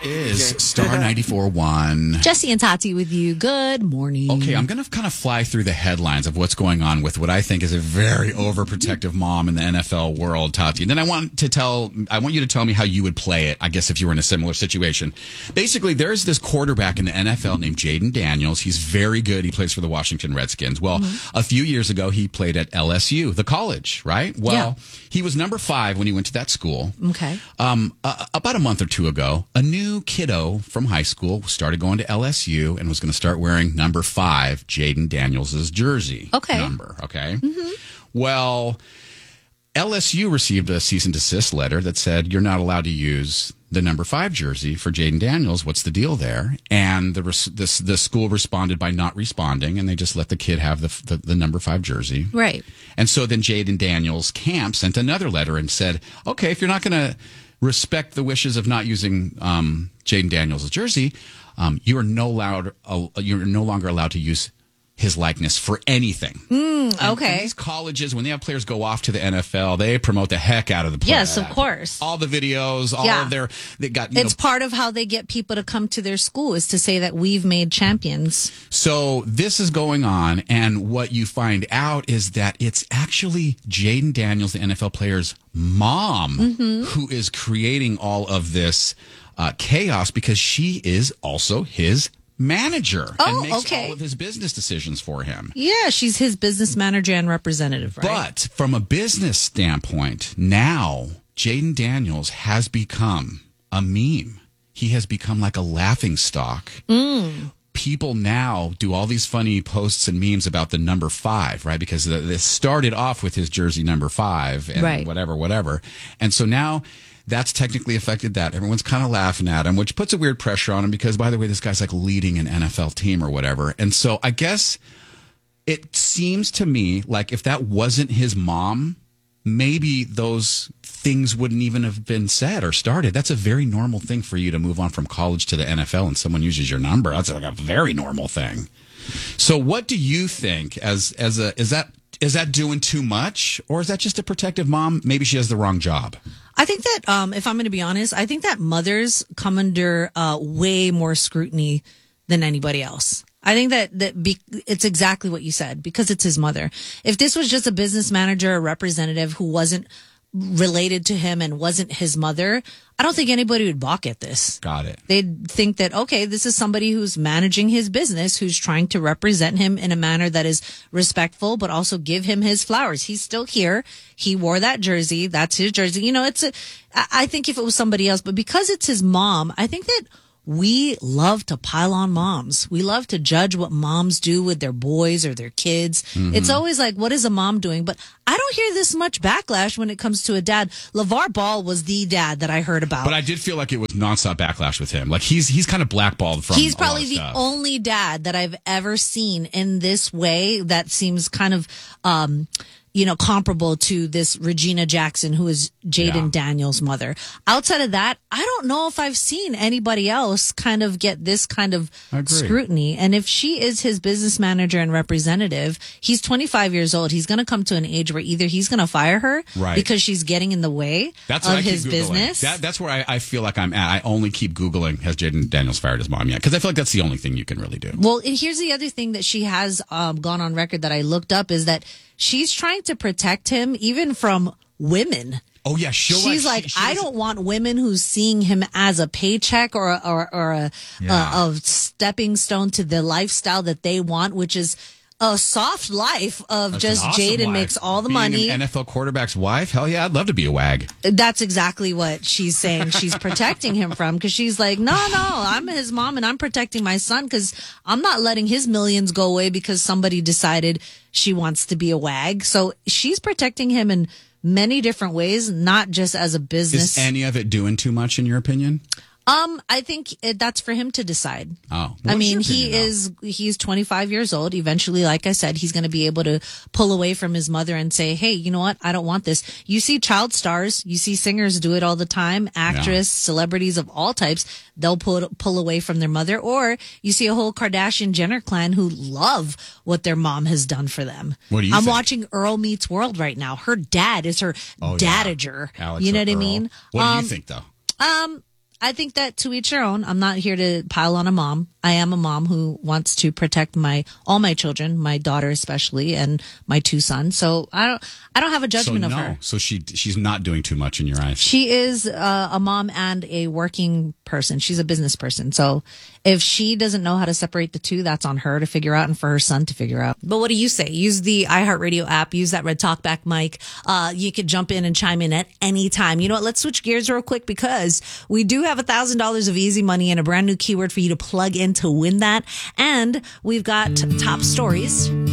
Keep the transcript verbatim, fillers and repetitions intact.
is Star ninety-four point one. Jesse and Tati with you. Good morning. Okay, I'm going to kind of fly through the headlines of what's going on with what I think is a very overprotective mom in the N F L world, Tati. And then I want to tell, I want you to tell me how you would play it, I guess, if you were in a similar situation. Basically, there's this quarterback in the N F L named Jaden Daniels. He's very good. He plays for the Washington Redskins. Well, mm-hmm. a few years ago, he played at L S U, the college, right? Well, yeah. He was number five when he went to that school. Okay. Um, uh, about a month or two ago, a new kiddo from high school started going to L S U and was going to start wearing number five, Jaden Daniels' jersey okay. number. Okay. Mm-hmm. Well, L S U received a cease and desist letter that said you're not allowed to use the number five jersey for Jaden Daniels. What's the deal there? And the the, the school responded by not responding, and they just let the kid have the, the, the number five jersey. Right. And so then Jaden Daniels' camp sent another letter and said, okay, if you're not going to respect the wishes of not using um, Jaden Daniels' jersey, um, you are no allowed. Uh, you're no longer allowed to use his likeness for anything. Mm, okay. And, and these colleges, when they have players go off to the N F L, they promote the heck out of the player. Yes, of course. All the videos, all yeah. of their, they got, you it's know, part of how they get people to come to their school is to say that we've made champions. So this is going on, and what you find out is that it's actually Jaden Daniels, the N F L player's mom, mm-hmm. who is creating all of this uh, chaos because she is also his manager oh, and makes okay. all of his business decisions for him. Yeah, she's his business manager and representative, right? But from a business standpoint, now Jaden Daniels has become a meme. He has become like a laughing stock. Mm. People now do all these funny posts and memes about the number five, right? Because this started off with his jersey number five and right. whatever, whatever. And so now that's technically affected that. Everyone's kind of laughing at him, which puts a weird pressure on him because, by the way, this guy's like leading an N F L team or whatever. And so I guess it seems to me like if that wasn't his mom, maybe those things wouldn't even have been said or started. That's a very normal thing for you to move on from college to the N F L and someone uses your number. That's like a very normal thing. So what do you think as as a is that is that doing too much, or is that just a protective mom? Maybe she has the wrong job. I think that, um, if I'm going to be honest, I think that mothers come under uh, way more scrutiny than anybody else. I think that, that be, it's exactly what you said, because it's his mother. If this was just a business manager, a representative who wasn't related to him and wasn't his mother, I don't think anybody would balk at this. Got it. They'd think that, okay, this is somebody who's managing his business, who's trying to represent him in a manner that is respectful, but also give him his flowers. He's still here. He wore that jersey. That's his jersey. You know, it's a, I think if it was somebody else, but because it's his mom, I think that we love to pile on moms. We love to judge what moms do with their boys or their kids. Mm-hmm. It's always like, what is a mom doing? But I don't hear this much backlash when it comes to a dad. LeVar Ball was the dad that I heard about. But I did feel like it was nonstop backlash with him. Like he's he's kind of blackballed from. He's a lot probably of the stuff. only dad that I've ever seen in this way that seems kind of, um, you know, comparable to this Regina Jackson, who is Jaden Yeah. Daniels' mother. Outside of that, I don't know if I've seen anybody else kind of get this kind of I agree. scrutiny. And if she is his business manager and representative, he's twenty-five years old. He's going to come to an age where either he's going to fire her Right. because she's getting in the way That's of what I keep his Googling. business. That, that's where I, I feel like I'm at. I only keep Googling, has Jaden Daniels fired his mom yet? Because I feel like that's the only thing you can really do. Well, and here's the other thing that she has um, gone on record that I looked up is that she's trying to protect him even from women. Oh, yeah. She'll She's like, she- she I was- don't want women who's seeing him as a paycheck or a, or, or a, Yeah. a, a stepping stone to the lifestyle that they want, which is a soft life of That's just an awesome Jaden life. makes all the Being money. an N F L quarterback's wife? Hell yeah, I'd love to be a wag. That's exactly what she's saying. She's protecting him from, because she's like, no, no, I'm his mom and I'm protecting my son because I'm not letting his millions go away because somebody decided she wants to be a wag. So she's protecting him in many different ways, not just as a business. Is any of it doing too much in your opinion? Um, I think it, that's for him to decide. Oh, I what's mean, your he opinion, though? is, he's twenty-five years old. Eventually, like I said, he's going to be able to pull away from his mother and say, hey, you know what? I don't want this. You see child stars, you see singers do it all the time, actress, celebrities of all types. They'll pull, pull away from their mother, or you see a whole Kardashian Jenner clan who love what their mom has done for them. What do you I'm think? watching Earl Meets World right now. Her dad is her Oh, yeah. dadager. Alex You know or what I Earl. mean? What do Um, you think, though? Um, I think that to each their own. I'm not here to pile on a mom. I am a mom who wants to protect my all my children, my daughter especially, and my two sons. So I don't I don't have a judgment so of no. her. So she she's not doing too much in your eyes. She is uh, a mom and a working person. She's a business person. So if she doesn't know how to separate the two, that's on her to figure out and for her son to figure out. But what do you say? Use the iHeartRadio app. Use that Red Talkback mic. Uh, you could jump in and chime in at any time. You know what? Let's switch gears real quick because we do have one thousand dollars of easy money and a brand new keyword for you to plug in to win that. And we've got top stories